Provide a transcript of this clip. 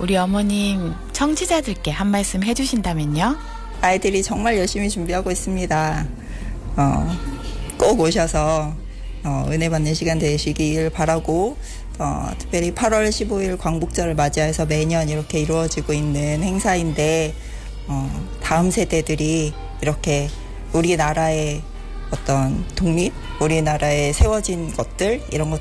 우리 어머님 청취자들께 한 말씀 해주신다면요? 아이들이 정말 열심히 준비하고 있습니다. 꼭 오셔서 은혜 받는 시간 되시길 바라고 특별히 8월 15일 광복절을 맞이해서 매년 이렇게 이루어지고 있는 행사인데 다음 세대들이 이렇게 우리나라의 어떤 독립, 우리나라에 세워진 것들 이런